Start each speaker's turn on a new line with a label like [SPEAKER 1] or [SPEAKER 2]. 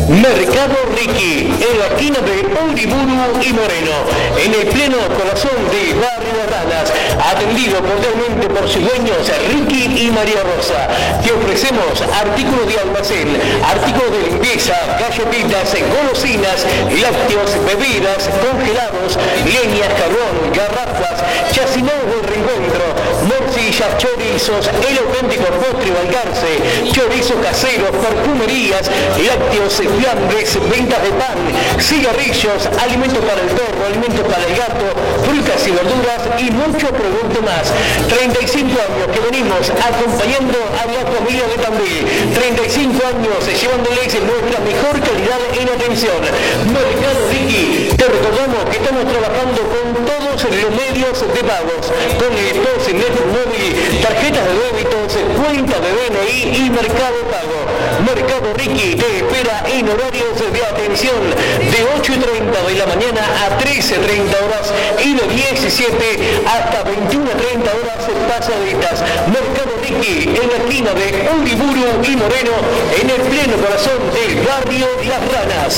[SPEAKER 1] Mercado Ricky, en la esquina de Uriburu y Moreno, en el pleno corazón de Barrio de Ranas, atendido cordialmente por sus dueños Ricky y María Rosa. Te ofrecemos artículos de almacén, artículos de limpieza, galletitas, golosinas, lácteos, bebidas, congelados, leñas, carbón, garrafas, chacinados del reencuentro, morcillas, chorizos, el auténtico postre Balcarce, chorizos caseros, perfumerías, lácteos, fiambres, ventas de pan, cigarrillos, alimentos para el perro, alimentos para el gato, frutas y verduras y mucho producto más. 35 años que venimos acompañando a la familia de Tandil. 35 años llevándoles nuestra mejor calidad en atención. Mercado Ricky, te recordamos que estamos trabajando con todos los medios de pagos, con el POS, Net Móvil, tarjetas de débitos, cuenta de DNI y Mercado Pago. Mercado Ricky te espera en horarios de atención de 8:30 de la mañana a 13:30 horas y de 17 hasta 21:30 horas pasaditas. Mercado Ricky en la esquina de Uriburu y Moreno, en el pleno corazón del barrio Las Ranas.